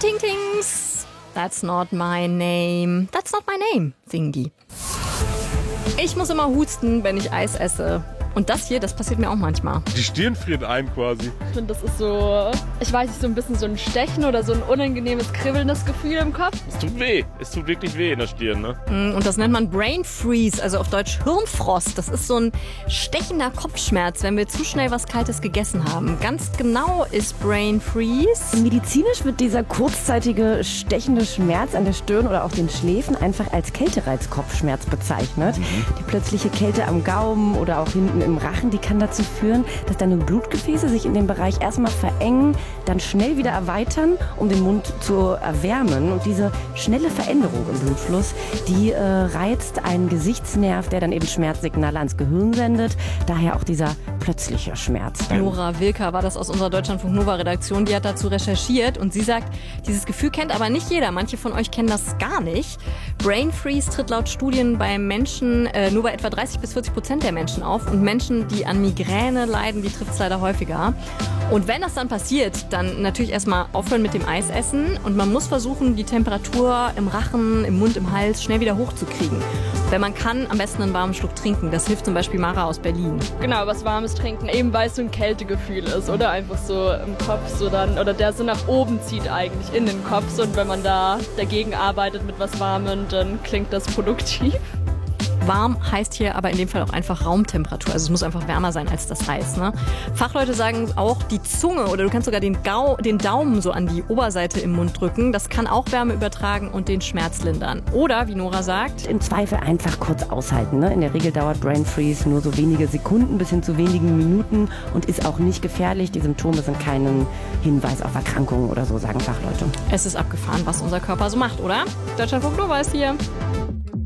Ting-Tings, that's not my name. That's not my name, singen die. Ich muss immer husten, wenn ich Eis esse. Und das hier, das passiert mir auch manchmal. Die Stirn friert einem quasi. Ich finde, das ist so, ich weiß nicht, so ein bisschen so ein Stechen oder so ein unangenehmes, kribbelndes Gefühl im Kopf. Es tut weh. Es tut wirklich weh in der Stirn, ne? Und das nennt man Brain Freeze, also auf Deutsch Hirnfrost. Das ist so ein stechender Kopfschmerz, wenn wir zu schnell was Kaltes gegessen haben. Ganz genau ist Brain Freeze. Medizinisch wird dieser kurzzeitige stechende Schmerz an der Stirn oder auch den Schläfen einfach als Kältereizkopfschmerz bezeichnet. Die plötzliche Kälte am Gaumen oder auch hinten im Rachen, die kann dazu führen, dass deine Blutgefäße sich in dem Bereich erstmal verengen, dann schnell wieder erweitern, um den Mund zu erwärmen. Und diese schnelle Veränderung im Blutfluss, die reizt einen Gesichtsnerv, der dann eben Schmerzsignale ans Gehirn sendet. Daher auch dieser plötzliche Schmerz. Nora Wilker war das aus unserer Deutschlandfunk-Nova-Redaktion, die hat dazu recherchiert und sie sagt, dieses Gefühl kennt aber nicht jeder. Manche von euch kennen das gar nicht. Brain Freeze tritt laut Studien bei Menschen nur bei etwa 30-40% der Menschen auf und Menschen, die an Migräne leiden, die trifft es leider häufiger. Und wenn das dann passiert, dann natürlich erstmal aufhören mit dem Eisessen und man muss versuchen, die Temperatur im Rachen, im Mund, im Hals schnell wieder hochzukriegen. Wenn man kann, am besten einen warmen Schluck trinken. Das hilft zum Beispiel Mara aus Berlin. Genau, was Warmes trinken, eben weil es so ein Kältegefühl ist, oder? Einfach so im Kopf so dann, oder der so nach oben zieht eigentlich in den Kopf. Und wenn man da dagegen arbeitet mit was Warmem, dann klingt das produktiv. Warm heißt hier aber in dem Fall auch einfach Raumtemperatur. Also es muss einfach wärmer sein als das Eis. Ne? Fachleute sagen auch, die Zunge oder du kannst sogar den Daumen so an die Oberseite im Mund drücken. Das kann auch Wärme übertragen und den Schmerz lindern. Oder, wie Nora sagt, im Zweifel einfach kurz aushalten. Ne? In der Regel dauert Brain Freeze nur so wenige Sekunden bis hin zu wenigen Minuten und ist auch nicht gefährlich. Die Symptome sind keinen Hinweis auf Erkrankungen oder so, sagen Fachleute. Es ist abgefahren, was unser Körper so macht, oder? Deutschlandfunk Nova ist hier.